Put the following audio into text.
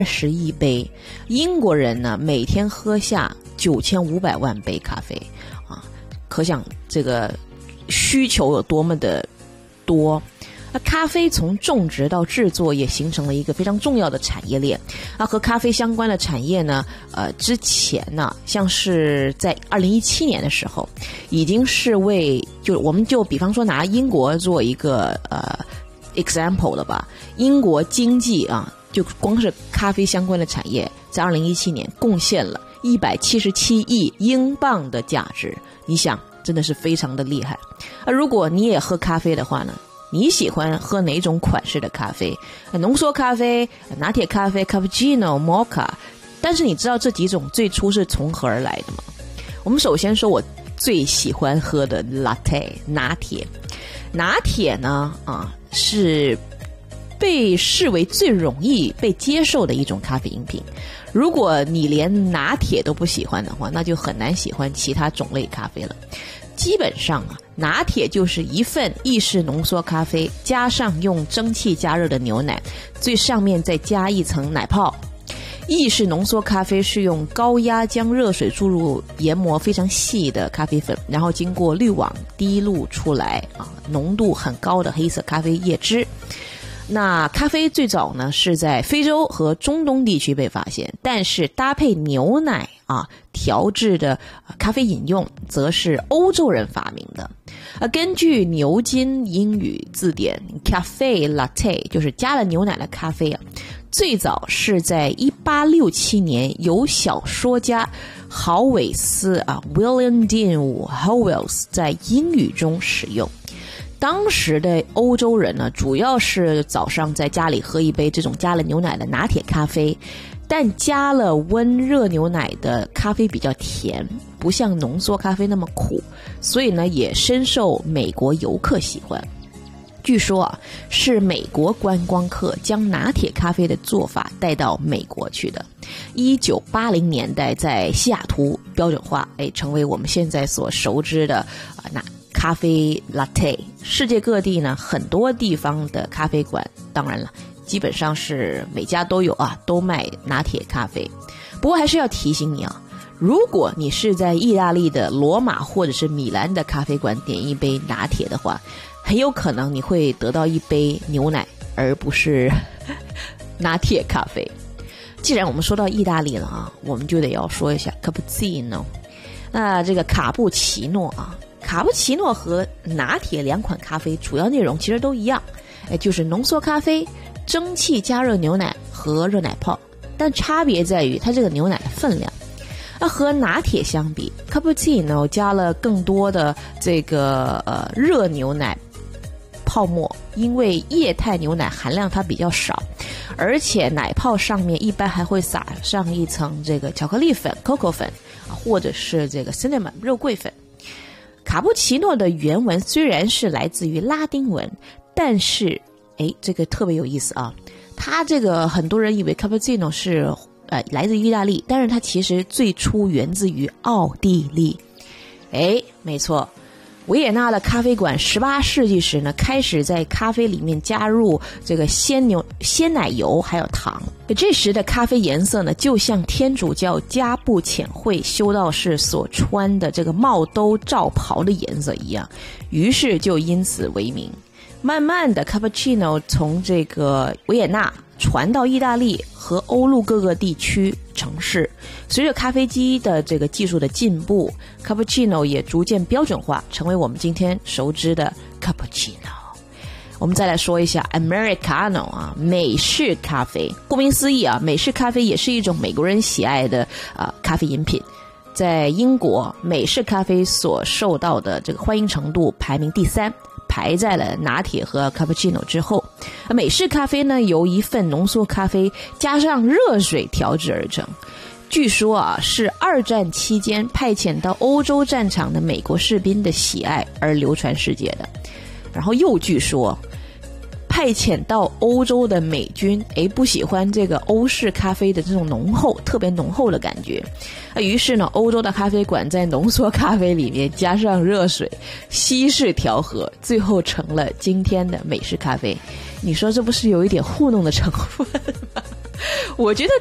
20亿杯，英国人呢每天喝下9500万杯咖啡啊，可想这个需求有多么的多。咖啡从种植到制作也形成了一个非常重要的产业链。和咖啡相关的产业呢，之前呢，像是在2017年的时候，已经是我们就比方说拿英国做一个example 了吧，英国经济啊，就光是咖啡相关的产业，在2017年贡献了177亿英镑的价值。你想，真的是非常的厉害。如果你也喝咖啡的话呢？你喜欢喝哪种款式的咖啡？浓缩咖啡、拿铁咖啡、cappuccino、mocha。但是你知道这几种最初是从何而来的吗？我们首先说我最喜欢喝的 latte 拿铁。拿铁呢，是被视为最容易被接受的一种咖啡饮品。如果你连拿铁都不喜欢的话，那就很难喜欢其他种类咖啡了。基本上拿铁就是一份意式浓缩咖啡，加上用蒸汽加热的牛奶，最上面再加一层奶泡。意式浓缩咖啡是用高压将热水注入研磨非常细的咖啡粉，然后经过滤网滴露出来浓度很高的黑色咖啡叶汁。那咖啡最早呢是在非洲和中东地区被发现，但是搭配牛奶调制的咖啡饮用则是欧洲人发明的。根据牛津英语字典 Cafe Latte 就是加了牛奶的咖啡最早是在1867年由小说家豪韦斯William Dean Howells 在英语中使用。当时的欧洲人呢，主要是早上在家里喝一杯这种加了牛奶的拿铁咖啡，但加了温热牛奶的咖啡比较甜，不像浓缩咖啡那么苦，所以呢也深受美国游客喜欢。据说是美国观光客将拿铁咖啡的做法带到美国去的。1980年代在西雅图标准化，成为我们现在所熟知的咖啡 latte。 世界各地呢很多地方的咖啡馆，当然了基本上是每家都有都卖拿铁咖啡。不过还是要提醒你如果你是在意大利的罗马或者是米兰的咖啡馆点一杯拿铁的话，很有可能你会得到一杯牛奶而不是拿铁咖啡。既然我们说到意大利了我们就得要说一下 cappuccino。 那这个卡布奇诺卡布奇诺和拿铁两款咖啡主要内容其实都一样，就是浓缩咖啡、蒸汽加热牛奶和热奶泡，但差别在于它这个牛奶的分量。和拿铁相比， cappuccino 加了更多的这个热牛奶泡沫，因为液态牛奶含量它比较少，而且奶泡上面一般还会撒上一层这个巧克力粉 cocoa 粉或者是这个 cinnamon 肉桂粉。卡布奇诺的原文虽然是来自于拉丁文，但是这个特别有意思它这个很多人以为 cappuccino 是来自于意大利，但是它其实最初源自于奥地利。没错，维也纳的咖啡馆18世纪时呢，开始在咖啡里面加入这个鲜奶油还有糖。这时的咖啡颜色呢，就像天主教加布浅会修道士所穿的这个帽兜罩袍的颜色一样，于是就因此为名。慢慢的 cappuccino 从这个维也纳传到意大利和欧陆各个地区城市。随着咖啡机的这个技术的进步， cappuccino 也逐渐标准化，成为我们今天熟知的 cappuccino。 我们再来说一下 Americano 美式咖啡。顾名思义美式咖啡也是一种美国人喜爱的咖啡饮品。在英国，美式咖啡所受到的这个欢迎程度排名第3，排在了拿铁和 cappuccino 之后。美式咖啡呢，由一份浓缩咖啡加上热水调制而成。据说是2战期间派遣到欧洲战场的美国士兵的喜爱而流传世界的。然后又据说派遣到欧洲的美军不喜欢这个欧式咖啡的这种特别浓厚的感觉，于是呢欧洲的咖啡馆在浓缩咖啡里面加上热水，稀释调和，最后成了今天的美式咖啡。你说这不是有一点糊弄的成分吗？ 我觉得